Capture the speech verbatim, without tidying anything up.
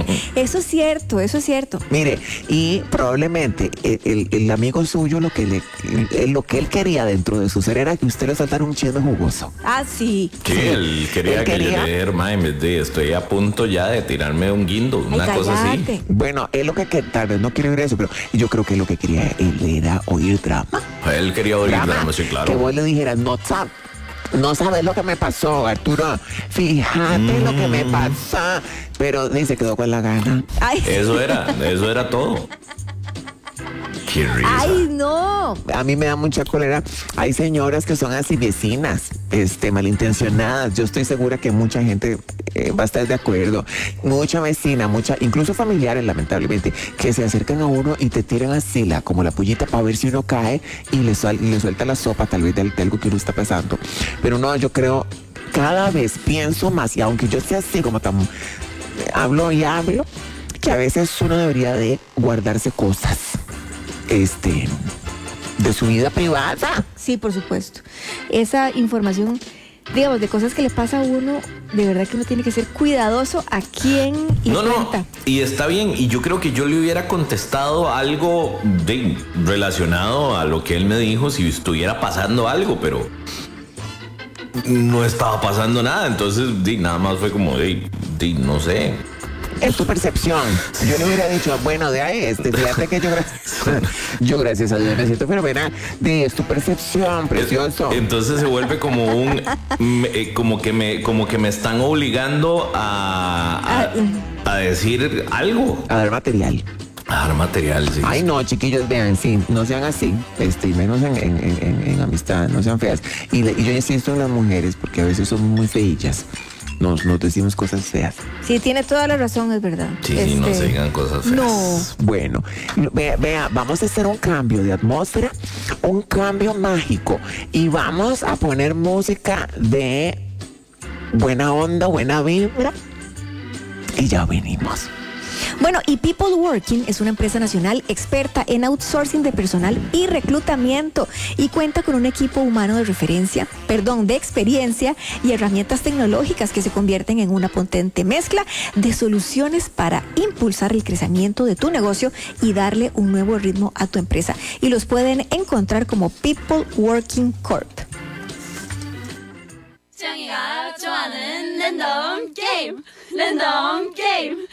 Eso es cierto, eso es cierto. Mire, y probablemente el, el, el amigo suyo lo que le, el, lo que él quería dentro de su ser era que usted le soltara un chisme jugoso. Ah, sí. Sí, sí. él quería Él que quería- yo le dijera, "Mae, me de- estoy a punto ya de tirarme un guindo", una Ay, cosa así. cállate. Bueno, él lo que, que tal vez no quiere oír eso, pero yo creo que lo que quería él era oír drama. Él quería oír Drama, drama, sí, Que claro. vos le dijeras, no sabes, no sabes lo que me pasó, Arturo. Fíjate lo que me pasó. Pero ni se quedó con la gana. Ay, Eso era, eso era todo. Qué risa. ay, no. A mí me da mucha cólera. Hay señoras que son así vecinas, este, malintencionadas. Yo estoy segura que mucha gente eh, va a estar de acuerdo. Mucha vecina, mucha, incluso familiares, lamentablemente, que se acercan a uno y te tiran así la, como la pollita para ver si uno cae y le, suel- y le suelta la sopa tal vez de, de algo que uno está pasando. Pero no, yo creo, cada vez pienso más, y aunque yo sea así como tan, hablo y hablo, que a veces uno debería de guardarse cosas. Este, de su vida privada. Sí, por supuesto. Esa información, digamos, de cosas que le pasa a uno, de verdad que uno tiene que ser cuidadoso a quién y No, no, cuenta. y está bien, y yo creo que yo le hubiera contestado algo de, relacionado a lo que él me dijo si estuviera pasando algo, pero no estaba pasando nada, entonces di, nada más fue como, di, di, no sé. Es tu percepción. Yo le hubiera dicho, bueno, de ahí, este, fíjate que yo, gra- yo gracias a Dios me siento fenomenal. De es tu percepción, precioso. Entonces se vuelve como un, me- eh, como que me, como que me están obligando a, a, a decir algo, A dar material. a dar material, sí. Ay, no, chiquillos, vean, sí, no sean así, este, y menos en, en, en, en- en amistad, no sean feas. Y, le- y yo insisto en las mujeres, porque a veces son muy feillas. Nos, nos decimos cosas feas. Sí, tiene toda la razón, es verdad. Sí, sí, no se digan cosas feas. No. Bueno, vea, vea, vamos a hacer un cambio de atmósfera, un cambio mágico, y vamos a poner música de buena onda, buena vibra, y ya venimos. Bueno, y People Working es una empresa nacional experta en outsourcing de personal y reclutamiento y cuenta con un equipo humano de referencia, perdón, de experiencia y herramientas tecnológicas que se convierten en una potente mezcla de soluciones para impulsar el crecimiento de tu negocio y darle un nuevo ritmo a tu empresa. Y los pueden encontrar como People Working Corp. 짱이가 좋아하는 랜덤 게임 랜덤 게임